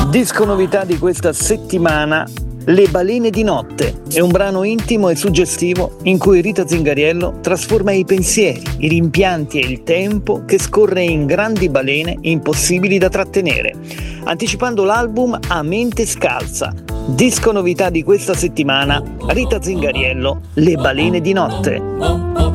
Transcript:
Disco novità di questa settimana, Le balene di notte. È un brano intimo e suggestivo in cui Rita Zingariello trasforma i pensieri, i rimpianti e il tempo che scorre in grandi balene impossibili da trattenere, anticipando l'album A mente scalza. Disco novità di questa settimana, Rita Zingariello, Le balene di notte.